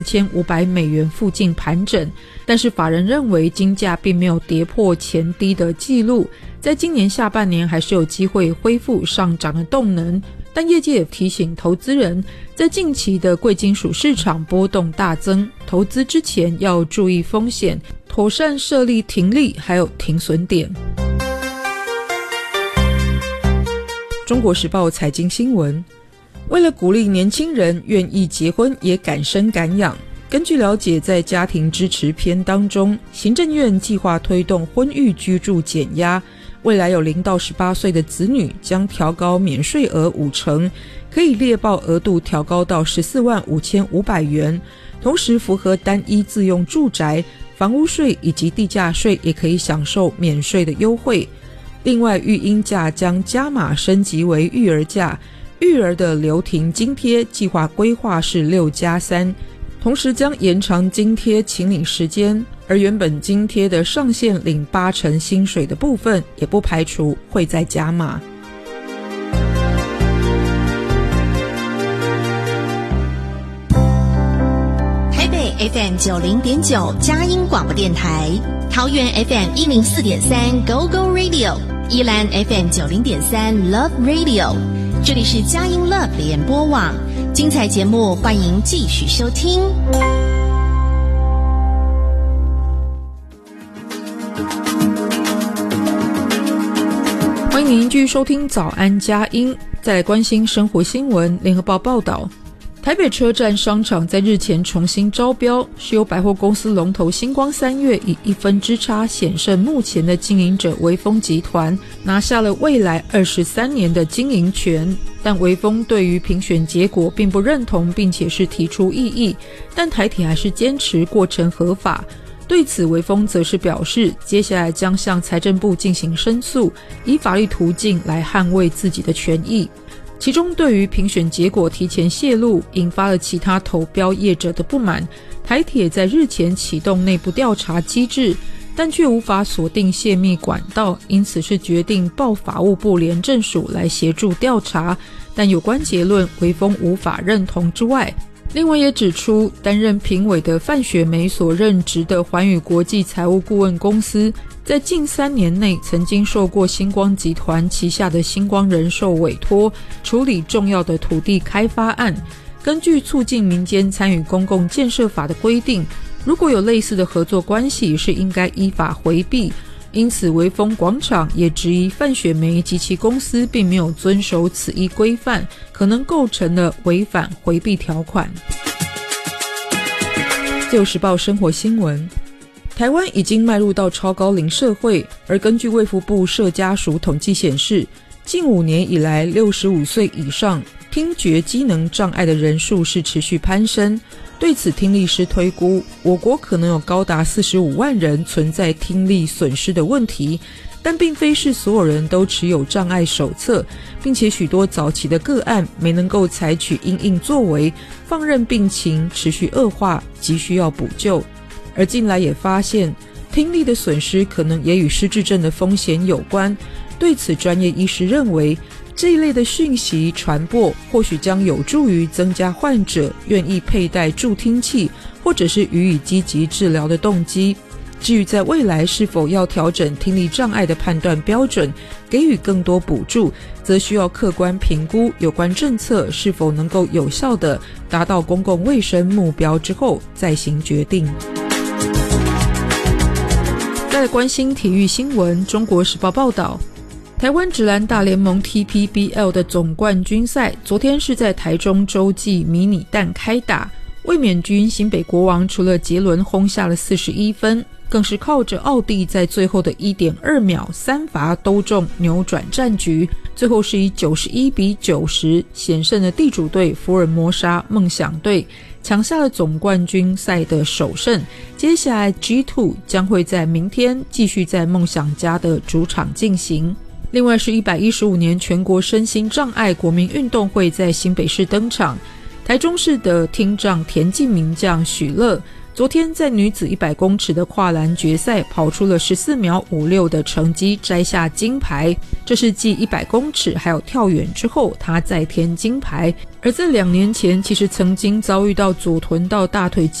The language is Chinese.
$4500附近盘整，但是法人认为金价并没有跌破前低的记录，在今年下半年还是有机会恢复上涨的动能。但业界也提醒投资人，在近期的贵金属市场波动大增，投资之前要注意风险，妥善设立停利还有停损点。中国时报财经新闻，为了鼓励年轻人愿意结婚也敢生敢养，根据了解，在家庭支持篇当中，行政院计划推动婚育居住减压，未来有0到18岁的子女将调高免税额50%，可以列报额度调高到145500元，同时符合单一自用住宅、房屋税以及地价税也可以享受免税的优惠。另外，育婴假将加码升级为育儿假，育儿的留停津贴计划规划是6+3，同时将延长津贴请领时间，而原本津贴的上限领80%薪水的部分也不排除会再加码。 台北 FM90.9 佳音广播电台，桃园 FM104.3 Go Go Radio， 宜兰 FM90.3 Love Radio， 这里是佳音 Love 联播网，精彩节目欢迎继续收听。 欢迎您继续收听早安佳音。再来关心生活新闻，联合报报道，台北车站商场在日前重新招标，是由百货公司龙头星光3月以1分之差险胜目前的经营者微风集团，拿下了未来23年的经营权。但微风对于评选结果并不认同，并且是提出异议，但台铁还是坚持过程合法。对此，微风则是表示，接下来将向财政部进行申诉，以法律途径来捍卫自己的权益。其中，对于评选结果提前泄露，引发了其他投标业者的不满。台铁在日前启动内部调查机制，但却无法锁定泄密管道，因此是决定报法务部廉政署来协助调查。但有关结论，微风无法认同之外，另外也指出，担任评委的范雪梅所任职的环宇国际财务顾问公司，在近3年内曾经受过星光集团旗下的星光人寿委托，处理重要的土地开发案。根据促进民间参与公共建设法的规定，如果有类似的合作关系，是应该依法回避。因此，微风广场也质疑范雪梅及其公司并没有遵守此一规范，可能构成了违反回避条款。自由时报生活新闻，台湾已经迈入到超高龄社会，而根据卫福部社家署统计显示，近5年以来65岁以上听觉机能障碍的人数是持续攀升。对此，听力师推估，我国可能有高达45万人存在听力损失的问题，但并非是所有人都持有障碍手册，并且许多早期的个案没能够采取因应作为，放任病情持续恶化，急需要补救。而近来也发现，听力的损失可能也与失智症的风险有关。对此，专业医师认为，这一类的讯息传播或许将有助于增加患者愿意佩戴助听器，或者是予以积极治疗的动机。至于在未来是否要调整听力障碍的判断标准，给予更多补助，则需要客观评估有关政策是否能够有效地达到公共卫生目标之后再行决定。再来关心体育新闻，中国时报报道，台湾职篮大联盟 TPBL 的总冠军赛昨天是在台中洲际迷你蛋开打，卫冕军新北国王除了杰伦轰下了41分，更是靠着奥地在最后的 1.2 秒3罚都中扭转战局，最后是以91-90险胜的地主队福尔摩沙梦想队，抢下了总冠军赛的首胜。接下来 G2 将会在明天继续在梦想家的主场进行。另外是115年全国身心障碍国民运动会在新北市登场，台中市的听障田径名将许乐昨天在女子100公尺的跨栏决赛跑出了14秒56的成绩，摘下金牌。这是继100公尺还有跳远之后他再添金牌， 而在2年前其实曾经遭遇到左臀到大腿